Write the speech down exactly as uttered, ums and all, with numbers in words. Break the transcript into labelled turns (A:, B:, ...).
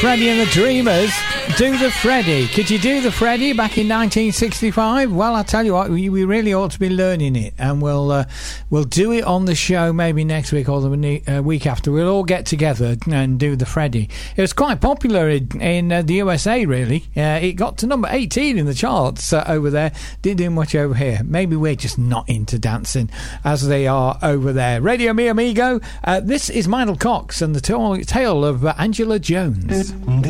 A: Freddie and the Dreamers. Do the Freddie. Could you do the Freddie back in nineteen sixty-five? Well, I tell you what, we, we really ought to be learning it, and we'll uh, we'll do it on the show maybe next week or the uh, week after. We'll all get together and do the Freddie. It was quite popular in, in uh, the U S A, really. Uh, it got to number eighteen in the charts uh, over there. Didn't do much over here. Maybe we're just not into dancing as they are over there. Radio Mi Amigo. Uh, this is Mindel Cox and the t- tale of uh, Angela Jones.